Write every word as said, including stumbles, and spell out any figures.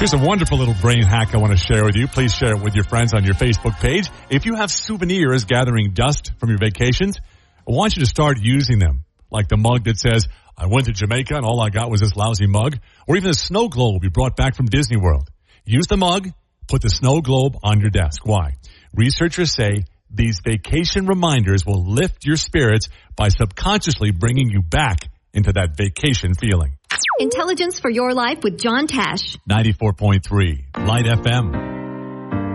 Here's a wonderful little brain hack I want to share with you. Please share it with your friends on your Facebook page. If you have souvenirs gathering dust from your vacations, I want you to start using them. Like the mug that says, I went to Jamaica and all I got was this lousy mug. Or even a snow globe you brought back from Disney World. Use the mug, put the snow globe on your desk. Why? Researchers say these vacation reminders will lift your spirits by subconsciously bringing you back into that vacation feeling. Intelligence for your life with John Tash. ninety-four point three Light F M.